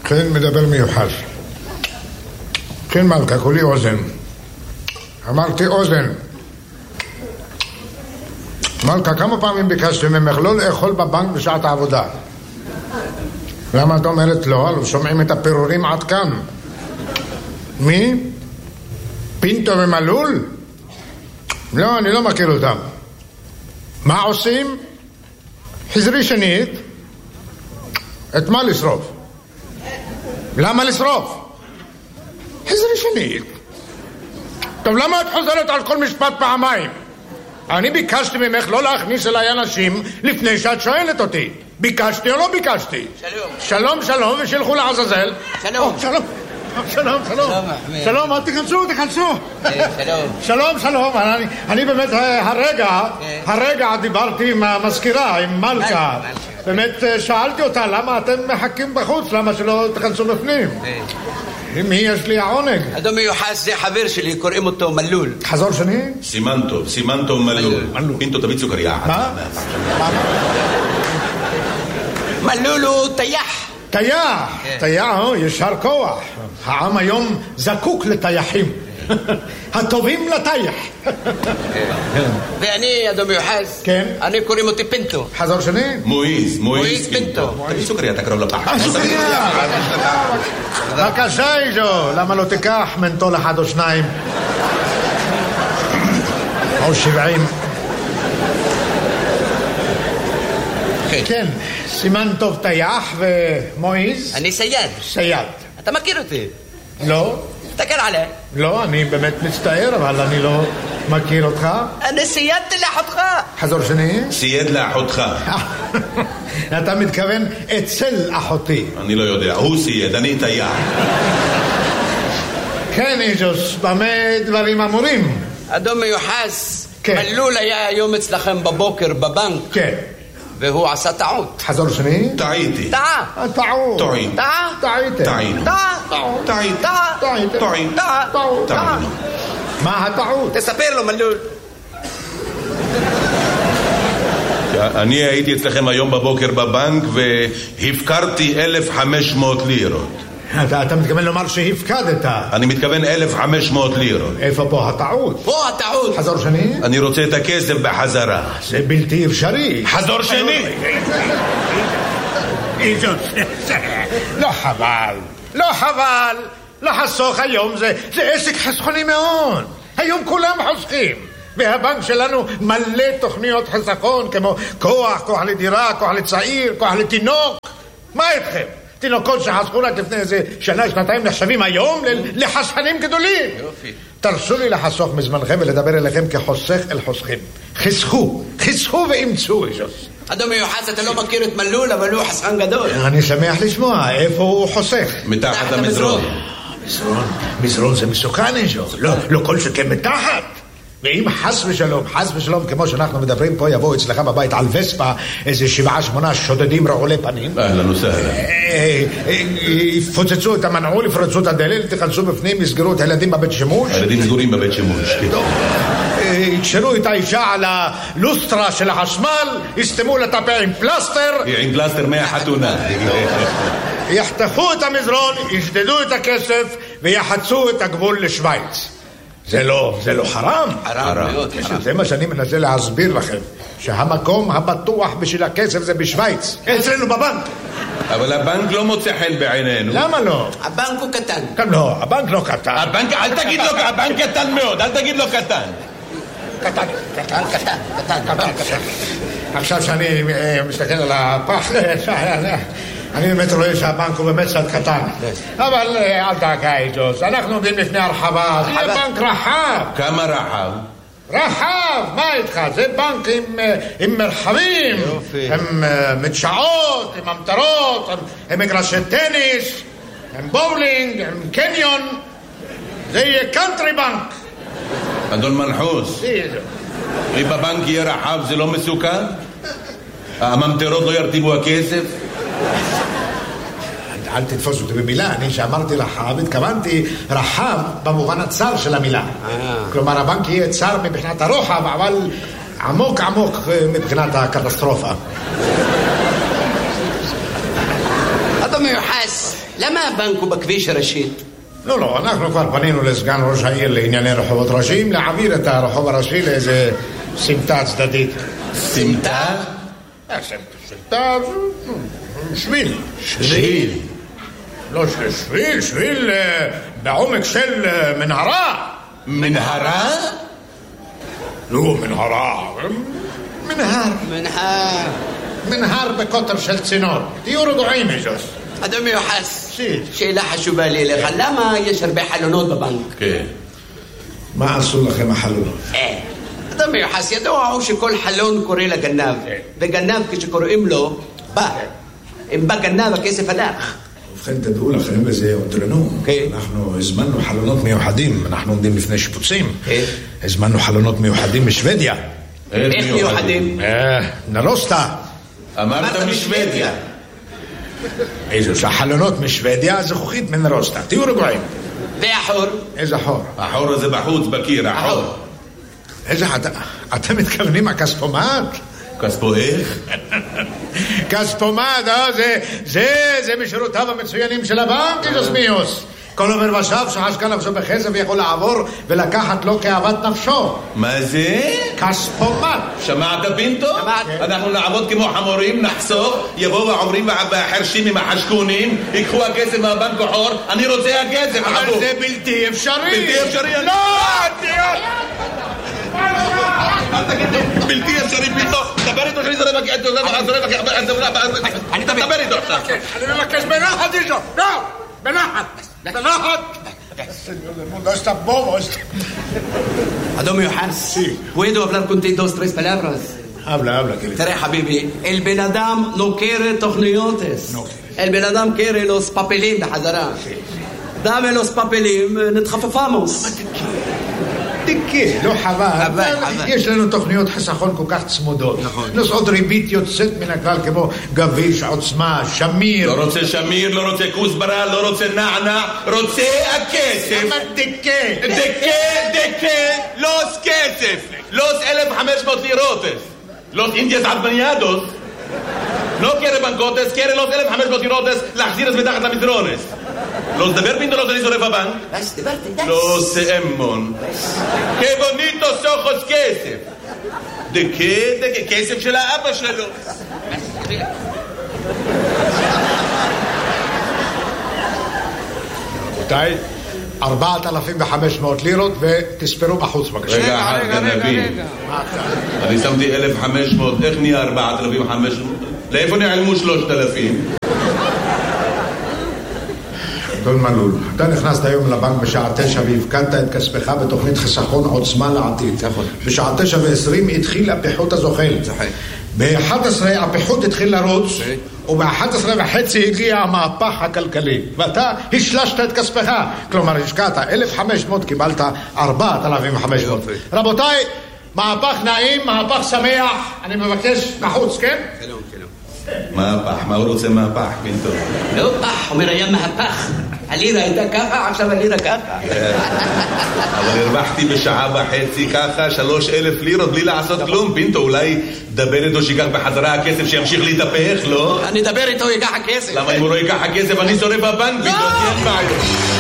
כן, מדבר מיוחד. כן, מלכה, כולי אוזן. אמרתי אוזן. מלכה, כמה פעמים ביקשתי ממך לא לאכול בבנק בשעת העבודה? למה את אומרת לא? לא שומעים את הפירורים עד כאן. מי? פינטו ומלול? לא, אני לא מכיר אותם. מה עושים? חזרי שנית. את מה לשרוף? למה לשרוף? חזרי שנית. טוב, למה את חוזרת על כל משפט פעמיים? אני ביקשתי ממך לא להכניס אליי אנשים לפני שאת שואלת אותי. ביקשתי או לא ביקשתי? שלום. שלום, ושילכו לעזאזל. שלום. שלום. שלום. שלום, תכנסו. שלום. אני באמת הרגע דיברתי עם המזכירה, עם מלכה. באמת שאלתי אותה למה אתם מחכים בחוץ, למה שלא תכנסו בפנים. מי יש לי העונג? אדון מיוחד, זה חבר שלי, קוראים אותו מלול. חזור שני? סימנטו מלול. פינטו תביא סוכריה. מה? מלול הוא טייח. טייח, ישר כוח. העם היום זקוק לטייחים. הטובים לטייח. ואני, אדון מיוחד, כן? אני קוראים אותי פינטו. חזור שני? מואיז פינטו. תביא סוכריה, תקרוב לפח. סוכריה. בבקשה, איזו. למה לא תיקח מנטול אחד או שניים? או 70. כן, סימן טוב טייח ומואיז. אני סייד. אתה מכיר אותי? לא. תסתכל עליי. לא, אני באמת מצטער, אבל אני לא מכיר אותך. אני סיידתי לאחותך. חזור שני? סייד לאחותך. אתה מתכוון אצל אחותי. אני לא יודע, הוא סייד, אני טייח. כן, איזוס, במה דברים אמורים? אדון מיוחס, כן. מלול היה היום אצלכם בבוקר בבנק. כן. והוא עשה טעות. חזור שני? טעיתי. מה הטעות? תספר לו מלול. אני הייתי אצלכם היום בבוקר בבנק והפקרתי 1,500 לירות. אתה מתכוון לומר שהפקדת? אני מתכוון 1,500 לירות. איפה פה הטעות? פה הטעות. חזור שני? אני רוצה את הכסף בחזרה. זה בלתי אפשרי. חזור שני. לא חבל. לחסוך היום זה עסק חסכוני מאוד. היום כולם חוסכים. והבנק שלנו מלא תוכניות חסכון כמו כוח לדירה, כוח לצעיר, כוח לתינוק. מה איתכם? תינוקות שחסכו רק לפני איזה שנה-שנתיים נחשבים היום לחסכנים גדולים. תרשו לי לחסוך מזמנכם ולדבר אליכם כחוסך אל חוסכים. חסכו ואמצו איזוס. אדון מיוחס, אתה לא מכיר את מלול, אבל הוא חסכן גדול. אני שמח לשמוע. איפה הוא חוסך? מתחת המזרון. מזרון זה מסוכן איזוס. לא כל שכן מתחת. ואם חס ושלום, כמו שאנחנו מדברים פה, יבואו אצלך בבית על וספה איזה 7-8 שודדים רעולי פנים. אהלן וסהלן. יפוצצו את המנעול, יפרצו את הדלת, תכנסו בפנים, יסגרו את הילדים בבית שימוש. הילדים סגורים בבית שימוש. יקשרו את האישה על הלוסטרה של החשמל, יסתמו לטפה עם פלסטר. עם פלסטר מהחתונה. יחתכו את המזרון, ישדדו את הכסף ויחצו את הגבול לשוויץ. זה לא חרם? חרם מאוד. זה מה שאני מנסה להסביר לכם, שהמקום הבטוח בשביל הכסף זה בשוויץ, אצלנו בבנק. אבל הבנק לא מוצא חן בעינינו. למה לא? הבנק הוא קטן. לא, הבנק לא קטן. אל תגיד לו, הבנק קטן מאוד, אל תגיד לו קטן. קטן. עכשיו שאני מסתכל על הפח, אני באמת רואה שהבנק הוא באמת קצת קטן. אבל אל תעקע איזוס, אנחנו עומדים לפני הרחבה. זה בנק רחב. כמה רחב? רחב, מה איתך? זה בנק עם מרחבים, עם מדשאות, עם המטרות, עם מגרשי טניס, עם בולינג, עם קניון. זה יהיה קאנטרי בנק. אדון מנחוס, אם הבנק יהיה רחב זה לא מסוכן? הממטרות לא ירטיבו הכסף? אל תתפוס אותי במילה, אני שאמרתי רחב, התכוונתי רחב במובן הצר של המילה. כלומר, הבנק יהיה צר מבחינת הרוחב, אבל עמוק מבחינת הקטסטרופה. אדון מיוחס, למה הבנק הוא בכביש הראשית? לא, אנחנו כבר פנינו לסגן ראש העיר לענייני רחובות ראשיים להעביר את הרחוב הראשי לאיזה סמטה צדדית. סמטה? סמטה, שביל. לא שביל בעומק של מנהרה. מנהרה? לא, מנהר בקוטר של צינור. תהיו רגועים איזוס. אדון מיוחס, שאלה חשובה לי אליך, למה יש הרבה חלונות בבנק? כן. מה עשו לכם החלונות? אדון מיוחס, ידוע הוא שכל חלון קורא לגנב, וגנב כשקוראים לו בא. אם בא גנב הכסף הלך. ובכן תדעו לכם, וזה אותרנו, אנחנו הזמנו חלונות מיוחדים, אנחנו עומדים לפני שיפוצים, הזמנו חלונות מיוחדים משוודיה. איך מיוחדים? נרוסטה. אמרת משוודיה. איזו שהחלונות משוודיה, זכוכית מנרוסטה. תהיו רגועים. והחור? איזה חור? החור הזה בחוץ בקיר, החור. איזה, אתם מתכוונים הכספומט? כספו איך? כספומט, זה משורותיו המצוינים של הבנק, איזוס מיוס. כל עובר ושב שחשקה נפשו בחסף יכול לעבור ולקחת לו כאוות נפשו. מה זה? כספומט. שמעת פינטו? אנחנו נעבוד כמו חמורים, נחסוך, יבואו העוברים והחרשים עם החשקונים, ייקחו הכסף מהבנק החור, אני רוצה הכסף. אבל זה בלתי אפשרי. בלתי אפשרי? לא! אל תגיד, בלתי אפשרי פינטו, דבר איתו שאני זורק, אני דבר איתו עכשיו. אני מבקש בנחת איתו, לא! בנחת! No está bobo esto. אדון מיוחס, puedo hablar contigo 3 palabras. habla, querido. תראה חביבי, el בן אדם no quiere תוכניותס. el בן אדם quiere los papeלים בחזרה. dame los papeלים, נתחפפמוס. תקה, לא חבל. יש לנו תוכניות חסכון כל כך צמודות. נוסעות ריבית יוצאת מן הכלל כמו גביש, עוצמה, שמיר. לא רוצה שמיר, לא רוצה כוסברה, לא רוצה נענה, רוצה הכסף. אבל תקה. לוס כסף. לוס 1,500 לירוטס. לוס אינדיאס עדמניאדוס. לא quiere bancotes, quiere los 1,500 לירוטס להחזיר את מתחת למזרונס. Los de Berpinto los de Sorefabán. Los Emmon. ¡Qué bonitos ojos כסף! ¿De qué? כסף של האבא שלו. רבותיי, 4,500 לירות ותספרו בחוץ בבקשה. רגע אחד גנבי. אני שמתי 1,500, איך נהיה 4,500? לאיפה נעלמו 3,000? אדון מלול, אתה נכנסת היום לבנק בשעה 9 והפקדת את כספך בתוכנית חיסכון עוצמה לעתיד. בשעה 9:20 התחיל הפיחות הזוחל. ב-11 הפיחות התחיל לרוץ, וב-11:30 הגיע המהפך הכלכלי, ואתה השלשת את כספך. כלומר, השקעת 1,500, קיבלת 4,500. רבותיי, מהפך נעים, מהפך שמח, אני מבקש בחוץ, כן? מהפך, מה הוא רוצה מהפך, פינטו? לא פח, אומר היה מהפך. הלירה הייתה ככה, עכשיו הלירה ככה. אבל הרווחתי בשעה וחצי ככה 3,000 לירות בלי לעשות כלום. פינטו, אולי דבר איתו שיקח בחזרה הכסף שימשיך להתהפך, לא? אני אדבר איתו, ייקח הכסף. למה אם הוא לא ייקח הכסף אני שורף בבנק? פינטו, אין בעיה.